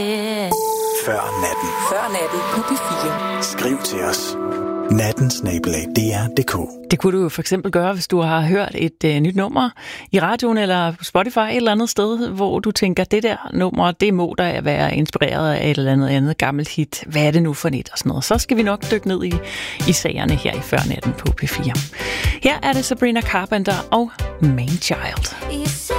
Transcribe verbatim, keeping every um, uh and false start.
Før natten. Før natten på P fire. Skriv til os. natten snabel-a d r punktum d k. Det kunne du jo for eksempel gøre, hvis du har hørt et øh, nyt nummer i radioen eller Spotify et eller andet sted, hvor du tænker, det der nummer, det må der være inspireret af et eller andet andet gammelt hit. Hvad er det nu for et og sådan noget? Så skal vi nok dykke ned i, i sagerne her i Før natten på P fire. Her er det Sabrina Carpenter og Main Child.